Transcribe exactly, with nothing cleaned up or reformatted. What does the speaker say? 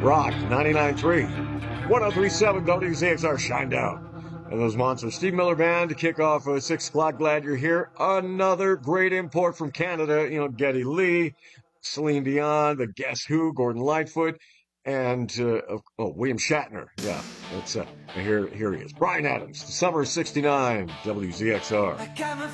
Rock ninety-nine point three, one oh three point seven W Z X R Shinedown. And those monsters. Steve Miller Band to kick off uh, six o'clock. Glad you're here. Another great import from Canada. You know, Geddy Lee, Celine Dion, the Guess Who, Gordon Lightfoot, and uh, oh, William Shatner. Yeah, that's uh, here. Here he is. Bryan Adams. The summer of sixty-nine. W Z X R.